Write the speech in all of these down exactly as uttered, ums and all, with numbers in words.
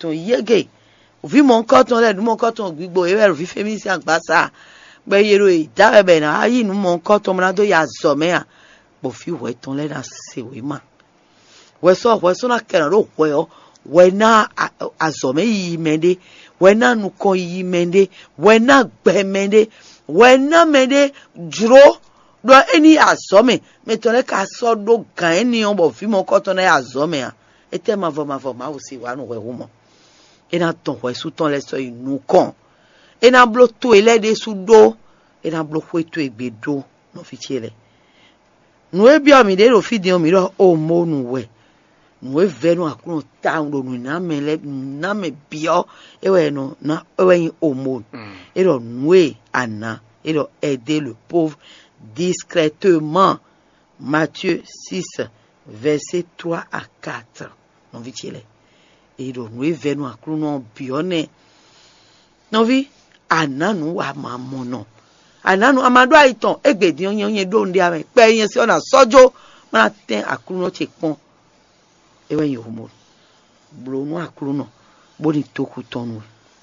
ton yege vi mon coton le mon coton gbigbo e vi femisi agbasa gbe yero e da be na ayi nu mon coton na do ya zo me a bo fi we ton le na se we ma we so we so na keran ro we o we na azo me yi mende we na nu kon yi mende we na gbe mende we na mende dro do eni azo me me ton le ka so do gan eni on bo fi mon coton na azo me a ete ma vo ma vo ma o si wa nu we wo mo ena ton we sous ton le so inu kon ena blo to ele de su do ena blo fo to egbe do no fi tiele nu e bi o mi de ro fi di o mi ro o mo nu we nu e venu akun ta ndo nu na me le na me bi o e we no na e we o mo e ro nu e ana e ro aider le pauvre discrètement. Matthieu six verset trois à quatre no vi tiele e ro nu e venu akun no bi o ne no vi ananu wa ma mo no ananu amado aiton egbedi onye onye do ndi ame pe yen si ona sojo mana ten akuru no che pon ewe yin homo blo no akuru no boni toku tonu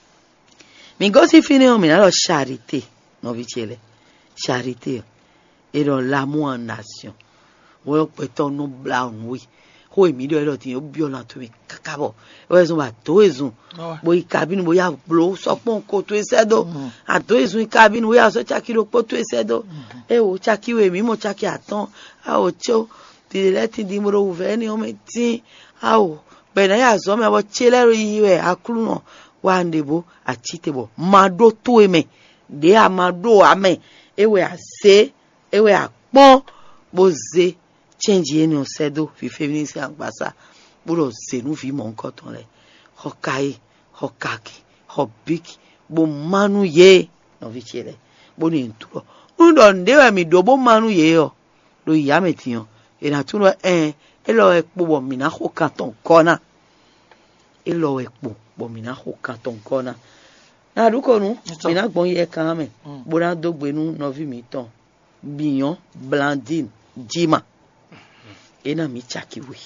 mi go si fini o mi na lo charité no vi tiele charité et dans l'amour en nation wo pe ton no bla oui ho emi do lo tin o bi ona to mi kakabo e so ba to ezun bo ikabinu bo ya blo so pon ko to esedo a to ezun ikabinu bo ya so chaki ro po to esedo e o chaki we mi mo chaki atan a o cho ti leti di mo ro ve ni o me tin a o be na ya zo me bo chelero yiwe akuru no wa ndebo a chitebo mado to eme de amado ame e we ase e we apon boze change eni o sedo fi feminist agbasa buro se nu fi mon koton le hokai hokaki hobiki bo manu ye no vi chele bo ni nturo ndo ndewe mi do bo manu ye yo lo ya metiyan e na turo eh e lo epo bo mi na ho katon kona e lo epo bo mi na ho katon kona na ruko nu mi na gbon ye kan me bo na dogbe nu no vi mi ton biyan blandine jima ena mi chaki wi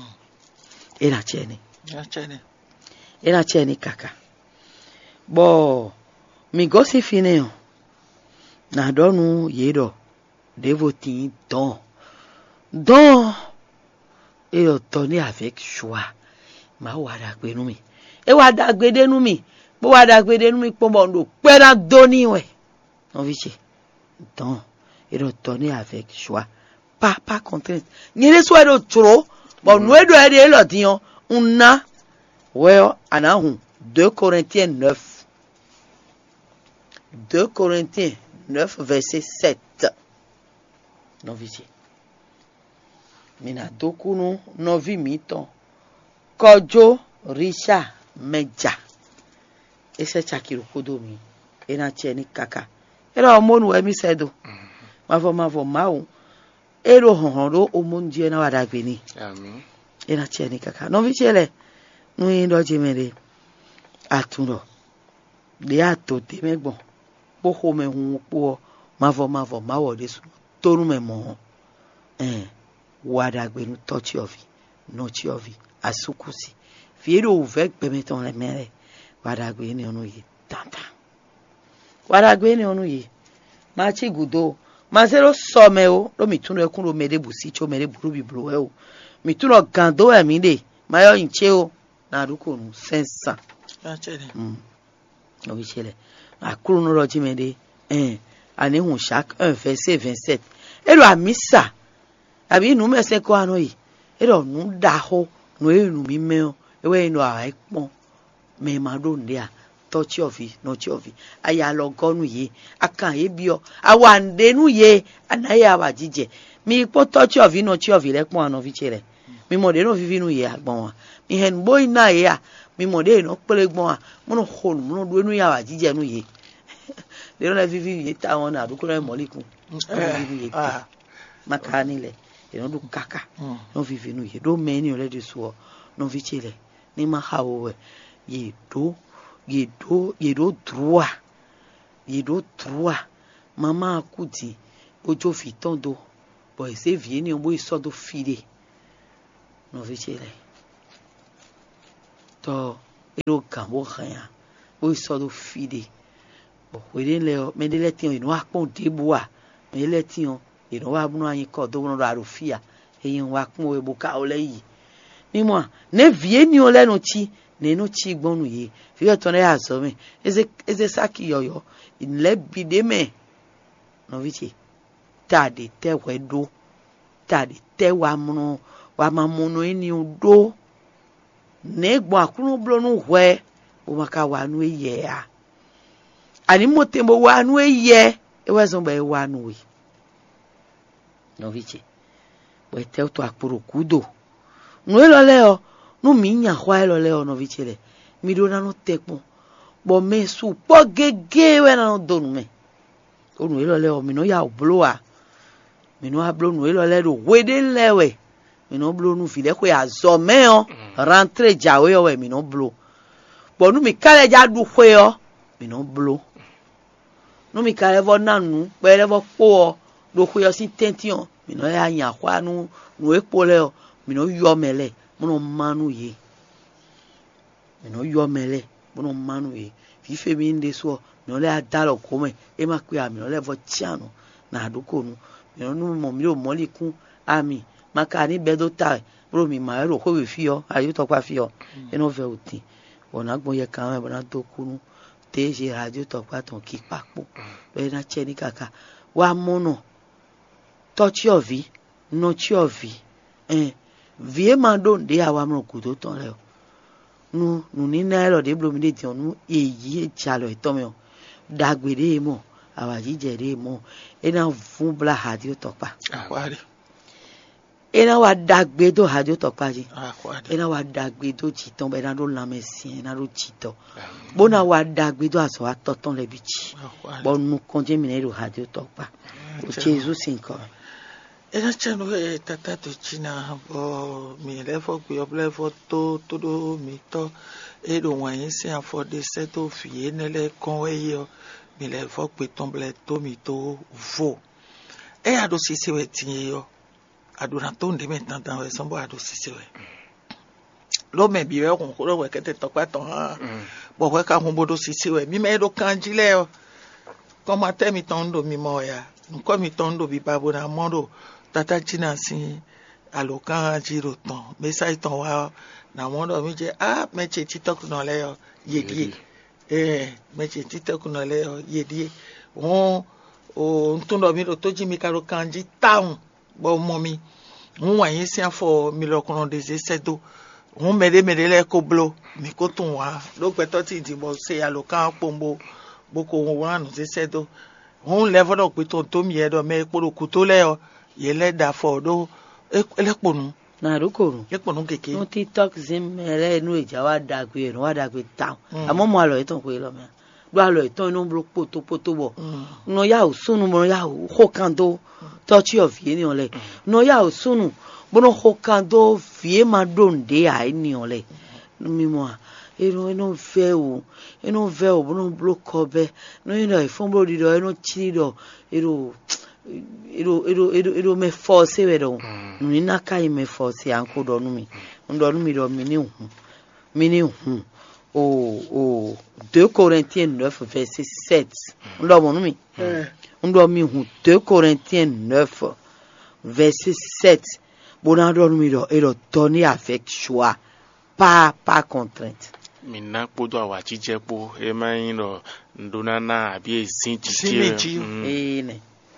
ena chene ena chene ena chene kaka bo mi go si fine o na donu yedo devoti don don e o toni avec joie ma wa da gbe nu mi e wa da gbe de nu mi bo wa da gbe de nu mi po mo ndo pe na doni we on vi che don e o toni avec joie pas pas contrainte ni le so do tro bon no e do e de lo dion una we anahu deux Corinthiens neuf deux Corinthiens neuf verset sept no vici mina dokunu no vi miton kojo risha meja ese chakiro kodo mi ena cheni kaka era omonu emi sedo mavo mavo mau ero honro omunje na wadagbe ni amen ena cheni kaka no vi chele nu indo jimere atunro de ato de megbon po ho me hun po mavo mavo mawo de su tonu me mo eh wadagbe nu touch of no chi of asukusi fiero uvek pemeton le mere wadagbe ni onu yi tanta wadagbe ni onu yi ma chi gudo ma zero some o lo mi tunu ekun ro mere busi cho mere buru bi buru e o mi tunu gando e mi de ma yo nche o na ruko nu sensa ena chene mm o bi chele akuru nu ro ji me de eh ani hun chaque un verset vingt-sept e lo amisa abi nu mese ko anu yi e lo nu da ho nu e nu mi me o e we nu a ipon me ma do ndia touch of it no of it aya lo gonu ye akan ye bi o awande nu ye anaya wa jije mi po touch of it no of it le pon anu vi chere mi mo de no vivi nu ye agbon wa mi hen boy na ye a mi mo de no pele gbon wa mo no honu mo no do nu ya wa jije nu ye de no le vivi ye ta won na du ko le molikun vivi ye makani le e no du kaka no vivi nu ye do me ni o le de so no vi chere ni ma hawo ye do ye do ye do droit ye do droit mama akuti ojo fi tondo bo ese vie ni o bo iso do fide no vi chere to ero gambo khanya o so do fide bo we den le me de leti on inu apon de bua me leti on inu wa bunu ayin ko do bunu ro fia eyin wa kun we bu ka o leyi mi mo ne vie ni o lenu chi ne no chi gbonu ye fi o ton ya so me eze eze saki yoyo in le bide me no vichi tade te we do tade te wa munu wa ma munu ni do ne gbo akunu blo nu hwe o maka wa nu ye a ani mo tembo wa nu ye e wa so ba wa nu wi no vichi we te to akporo kudo nu e lo le o nu mi nya hwa e lo le o no vichi le mi do na no tekpo bo me su po gege we na no do nu me o nu e lo le o mi no ya o blo a mi no a blo nu e lo le do we de lewe mi no blo nu file ko ya zo me o rentre jawe o we mi no blo bo nu mi kale ja du hwe o mi no blo nu mi kale vo nanu pe le vo po o do hwe o si tention mi no ya nya hwa nu nu e po le o mi no yo mele mo no manu ye mi no yo mele mo no manu ye fi fe mi nde so mi no le adalo ko me e ma pe ami no le vo chiano na aduko nu mi no nu mo mi o mo likun ami maka ni bedo ta bro mi ma ro ko we fi o ayu to pa fi o e no ve oti ona gbon ye kan e bona to kunu te je radio to pa ton ki papo be na che ni kaka wa mono touch your vi no chi your vi eh vie ma do de awa mo ku to ton le o nu nu ni na lo de bro mi de ti onu eyi e chalo e to me o dagbere mo awa jijere mo e na fun bla radio to pa akwari ena wa dagbe do radio to pa ji akwari ena wa dagbe do chiton be na do la mesin na do chito bona wa dagbe do aso wa toton le bichi bo nu konje mi na do radio to pa o Jesus inko era chano e tata to china bo mi levo gbe oblevo to to do mi to e do wan yin se afo de se to fi enele kon e yo mi levo gbe tomble to mi to vo e ado sisi we tin yo adura to ndi me tan tan we so bo ado sisi we lo me bi we kon ko we kete to pa ton ha bo we ka hun bodo sisi we mi me do kanji le o ko ma te mi ton do mi mo ya nko mi ton do bi babo na mondo tata china si alokan jiro ton me sai ton wa na mondo mi je ah me che tiktok no le yo yedie eh me che tiktok no le yo yedie won o ntundo mi ro toji mi karo kanji town bo mo mi won wa yin si afo mi lo kono de se sedo won mede mede le ko blo mi ko tun wa lo pe to ti di bo se alokan pombo boko won wa nu se sedo won level do pe to to mi e do me poro ku to le yo yele da fo do eleponu na rukoro leponu keke no tiktok zim ele nu eja wa dagbe no wa dagbe town amo mo alo iton ko lo me do alo iton no blo poto poto bo no ya usunu mo ya ho kan do touch of ye ni ole no ya usunu bo no ho kan do fie ma don de ai ni ole mi mo ero eno fe o eno ve o bo no blo ko be no ino e fon blo di do eno chi do ero ero ero ero ero me force we do ni na kai me force an ko do nu mi ndo nu mi do mi ni hu mi ni hu o o deux Corinthiens neuf verset sept ndo mo nu mi ndo mi hu deux Corinthiens neuf verset sept bona do nu mi do ero toni avec choix pas pas contrainte mina podo awa chijepo e ma yin ro ndona na abi ezin chiche eh ne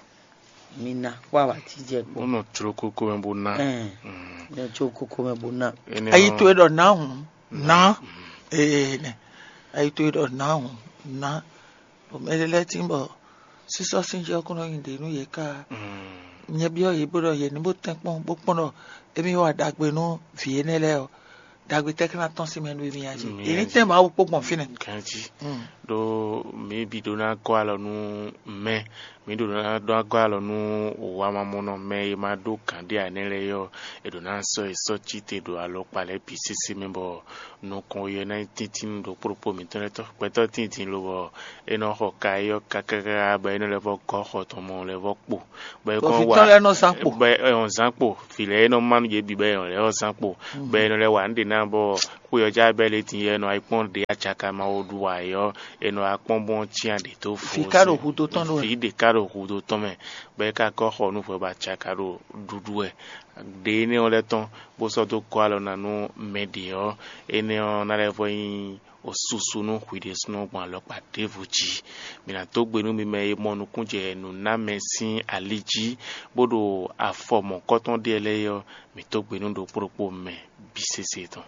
mina kwa wa chijepo ono troko ko me bona eh ne troko ko me bona ayi to edo na hu na eh ne ayi to edo na hu na o medele timbo siso sinje okuno yin de nu ye ka nye bi o ye bodo ye ni bo tenpon bo pono emi wa dagbe nu vie nele o dagbe tekna ton si menu mi aji eni tem a wo pokpon fine kanji do maybe do na ko alo nu me mi do na do go alo nu wa mamono me e ma do kan dia nele yo e do na so e so chite do alo pale pcc membo no kon ye na titin do propo mi to peto titin lo bo e no ho kai yo kakaka ba no le vo ko ho to mo le vo po ba kon wa ba no sanpo ba on sanpo file no man ye bi ba on le o sanpo ba no le wa ndi na bo kuyo jabele tinye no ipon de achaka ma odua yo eno akpon bon tia de to fu fi karo hudo ton do fi de karo hudo to me be ka ko ho nu fo ba chakaro dudu e de ne o le ton bo so to ko alo na no medio ene on na le fo yin osusu no kwide sno gban lo pa devuji mina to gbe nu mi me mo nu kunje nu na mesin aliji bodo afomo koton de eleyo mi to gbe nu do propo me bisese ton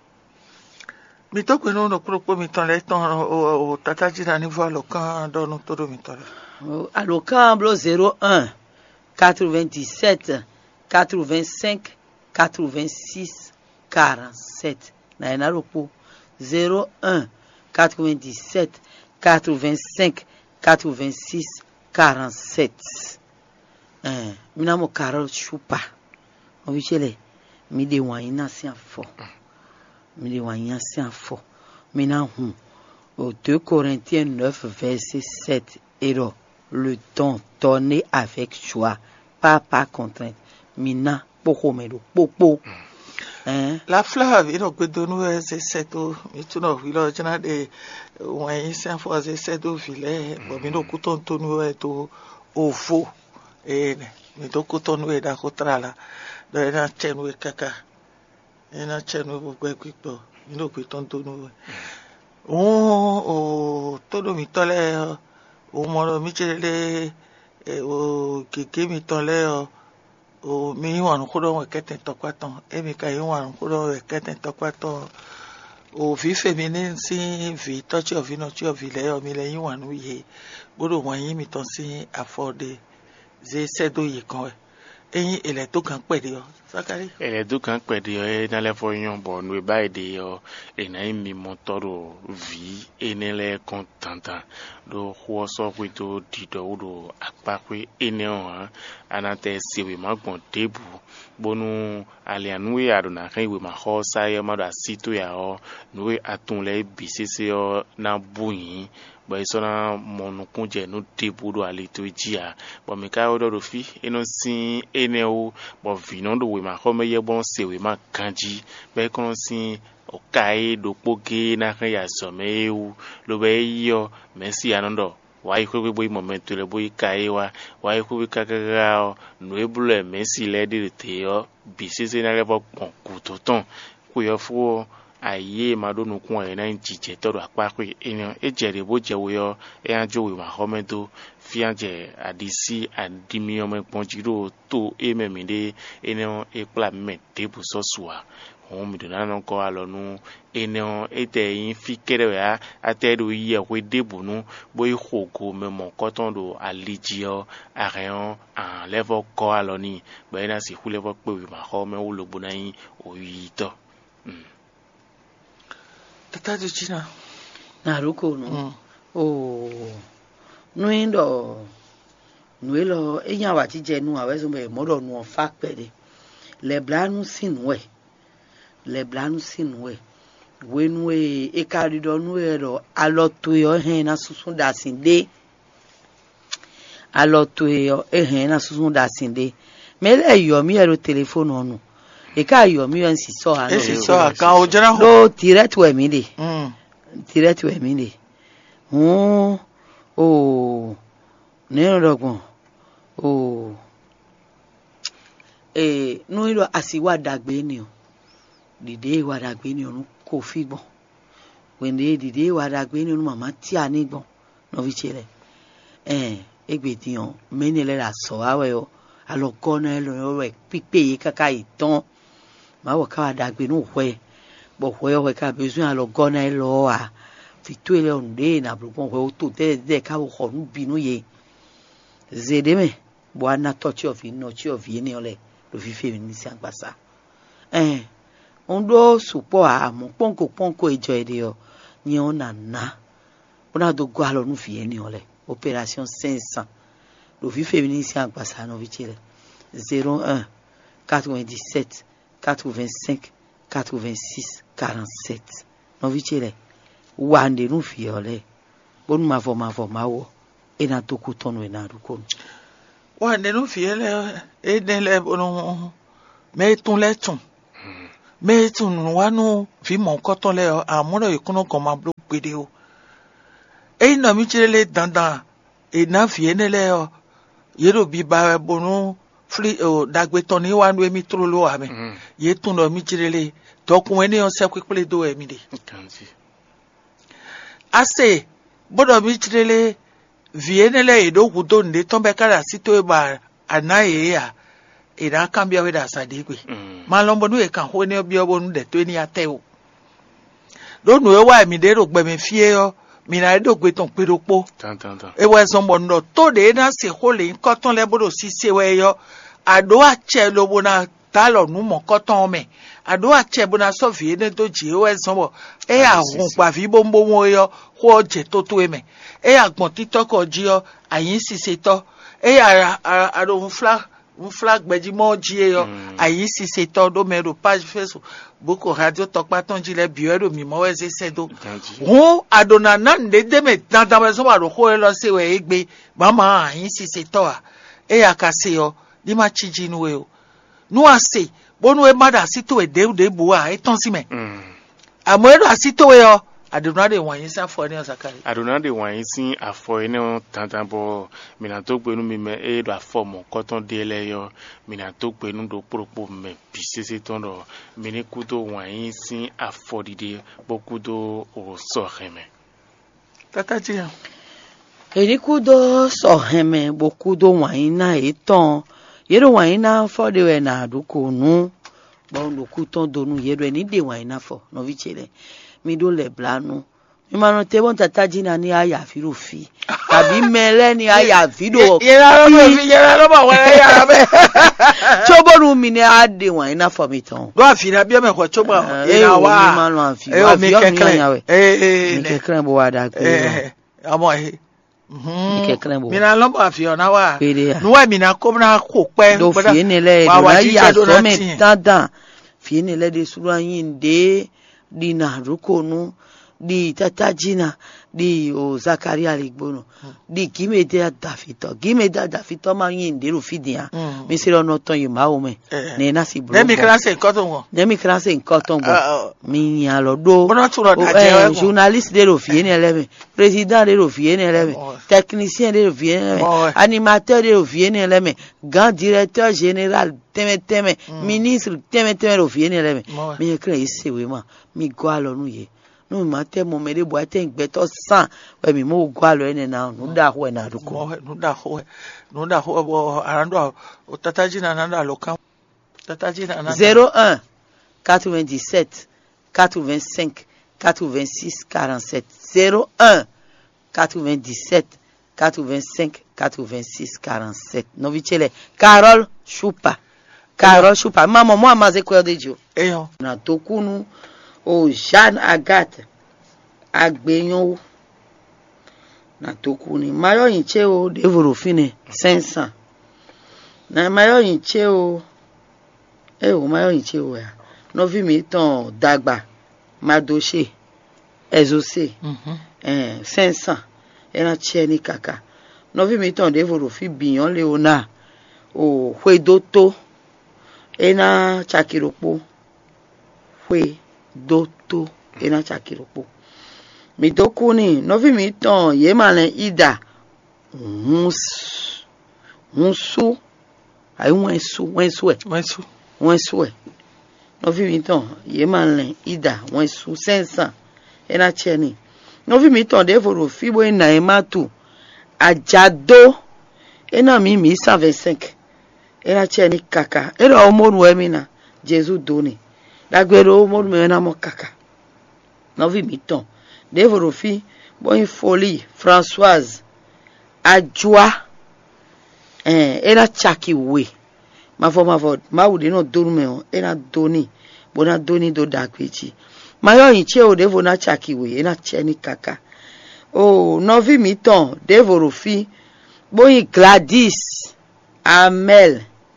mi to gbe nu do propo mi ton le ton o tata jira ni vo alokan do nu to do mi ton alokan blo zéro un quatre-vingt-dix-sept quatre-vingt-cinq quatre-vingt-six quarante-sept na ena lopo zéro un quatre-vingt-dix-sept quatre-vingt-cinq quatre-vingt-six quarante-sept. Eh, mina mo Carol Chupa. On vichele mi de wanyina si afo. Mi de wanyina si afo. Mina hu au deux Corinthiens neuf verset sept et le don donné avec joie, pas par contrainte. Mina poko medo popo. Eh? La flave, il a que nous c'est sept au mituno village na de ouais c'est fois c'est sept au village bon mais nous couton tout nous est au au faux et mais donc couton nous est da kotrala de na chenu kaka et na chenu ko kwito nous couton tout nous on o todo mitole o moro michele o keke mitole o mi wan kudo we keten tokwaton e mi kai wan kudo we keten tokwaton o vi féminin si vi tochi of no chi of le o mi le yin wan ye bodo wan yin mi ton si afford ze sedo yi kan eyin ele to kan pede o sakari ele to kan pede o e na le fo yon bon we ba de o e na mi motoro vi enele contenta do ho so kwito dido do apakwe ene o anate siwe magbon debu bonu alianwe adona kan iwe ma ho saye ma da sito ya o nuwe atunle bisese o na buyin ba isona monukunje no debu do alito jia bo mi ka odo do fi eno sin ene o bo vino do we ma ho meye bon sewe ma kanji be kon sin o kai do poke na kan ya so meu lo be yo mesi anondo wai ko boy momento le boy kaiwa wai ko kakagao no ebule mesi le de teo bisese na le bo konkuto ton ko yo fu aye madonu kun e na njije todo apako eniyan ejere bo je wo yo e anjo we ma homedo fianje adisi adimi o me ponjiro to ememide eniyan e plament debu sosua on mi dona non ko alonu eniyan ete yin fi kere ya atedo yi e we debu nu boy xogo me mon koton do alijio areon en level ko aloni ba ina si hule bo pe we ma home wo lo bunayin o yi to mm. Tata de China. Naruko no. Mm. Oh. Nuindo. Nuilo enya wa tije nu awezo me modo nu fa pede. Le blanu sinwe. Le blanu sinwe. Wenwe e karido nu ero alotu yo hen na susun da sinde. Alotu yo e hen na susun da sinde. Mele yo mi ero telephone onu. E ka yo mi en si so ha no. E si so ha kan o jena ho. Do direct we mi de. Mm. Direct we mi de. Oh. Oh. Ne rogbon. Oh. Eh no iro asiwa dagbe ni o. Dide wa dagbe ni o ko fi gbon. Wende dide wa dagbe ni o mama ti ani gbon. No vi chele. Eh egbe ti on meni le la so awe o. Alo gona lo we pipe kaka iton. Ma wo ka dagbe no hwe. Bo hwe o ka besoin alo gona lo a. Fi tu ele onde na blon hwe o to de de ka wo ho nu binu ye. Zedeme bo ana touch of no chi of ye ni ole lo fi fe mi si agbasa. Eh ondo supo a mo ponko ponko ejo ede yo ni ona na. Ona do gwa lo nu fi ye ni ole. Opération cinq cents. Lo fi fe mi si agbasa no vi chile. zéro un quatre-vingt-dix-sept quatre-vingt-cinq quatre-vingt-six quarante-sept. No vi chile. Wande nu fi ole. Bonu ma vo ma vo ma wo. Ena to kutono ena ruko. Wande nu fi ele e ne le bonu me tun le tun. me tun wanu vi mon koton le amono ikono koma blo pede o e na mi chirele dandan e na fi ene le o yero bi ba bonu fli o dagbe ton ni wanu emi tro lo ame ye tun no mi chirele tokun ene o se kwepele do emi de ase bodo mi chirele vi ene le edo gudo nde tombe kala sito e ba anaye ya ira kambia weda sadikwe malombo nu e kan ho ne obi obo nu de to ni ate o do nu e wa mi de ro gbe mi fie yo mi na do gbe ton pe ropo tan tan tan e wa so mo no to de na se ho le nkan ton le bodo si se we yo ado ache lo bo na ta lo nu mo koton me ado ache bo na so fi ne to ji o e so mo e ahun pa fi bombo won yo ho je to to e me e agbon titoko ji yo ayin si se to e ara aro flag un flag beji mo jie yo ayi si se to do mero page facebook boko radio tokpa ton jile biero mi mo we se se do won adona na nde de me dandan me so wa ro ko lo se we egbe mama ayi si se to a e ya ka se yo di ma chiji nu we o nu ase bonu e mada si to e de de bu a e ton si me amo e do asito we yo adona de wan yin sa fo ni osakari adona de wan yin sin afo ene tantan bo mina to gbe nu mi me e do afo mo koton de le yo mina to gbe nu do propo me bisese ton do mini kudo wan yin sin afo dide boku do o so heme tata ji eri kudo so heme boku do wan yin na eton yero wan yin na fo de we na aduko nu bo ndo kuton do nu yero ni de wan yin na fo no vi chele mi do le blanu mi ma no te bon tata jina ni aya firufi tàbí mele ni aya video yera lo fi yera lo ba wa ya be choboru mi ni ade wan ina for mi ton do afira bi me ko chobo ina wa mi ma no afi wa fi o mi yan we eh mi kekran bo wa da pe amo e mi kekran bo mi na lo ba fi ona wa nu wa mi na ko na ko pe do fi ni le do na ya so me dandan fi ni le de suru ayin de di na rukonu di tata jina di o Zakaria ligbono di kimede adafito kimede adafito ma yin de ru fidia mi se ono ton yi ma o me ne na si bro dem class nkan ton won dem class nkan ton bo mi yan lo do bona turo da je o journaliste de ro fie ni eleme président de ro fie ni eleme technicien de ro fie ni eleme animateur de ro fie ni eleme grand directeur général teme teme ministre teme teme ro fie ni eleme mi kre isewe ma mi go alo nu ye no ma te mo mere bo ate ngbeto san we mi mo go alo ene na nu da ho na ruko nu da ho nu da ho bo arando o tata jina na da lo kan tata jina na zéro un quatre-vingt-dix-sept quatre-vingt-cinq quatre-vingt-six quarante-sept zéro un quatre-vingt-dix-sept quatre-vingt-cinq quatre-vingt-six quarante-sept novichele Carole Choupa Carole Choupa maman moi amaze ko de jo eyo na tokunu o Jeanne Agathe agbeyan na tokuni mayo yin che o devoro fine cinq cents na mayo yin che o e o mayo yin che o ya no vi mi ton dagba madoche ezose eh cinq cents era che ni kaka no vi mi ton devoro fi biyan leona o hwedoto ena chakiropo hwe doto ena chakiropo mi dokuni no vi mi ton ye malen ida uns unsu ai wensu wensu e wensu wensu e no vi mi ton ye malen ida wensu cinq cents ena cheni no vi mi ton devoro fibo ena ematu ajado ena mi mi cent vingt-cinq ena cheni kaka era omoru emina Jesus doni dagbero omoru me na mo kaka no vi mi ton devoro fi bon folie Françoise ajua eh era chaki we ma fo ma fo ma wudi no donu me o era doni bona doni do dagbeji mayo yin che o devo na chaki we ena cheni kaka oh no vi mi ton devoro fi bon Gladys Amel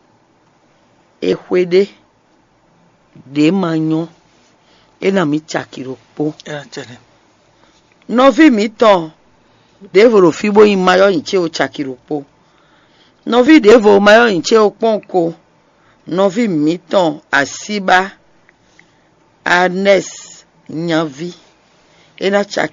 ehwede de manyo ena mi chakiropo era chene no vi mi ton devoro fibo yin mayo yin che o chakiropo no vi devo mayo yin che o ponko no vi mi ton asiba Agnes Nyavi ena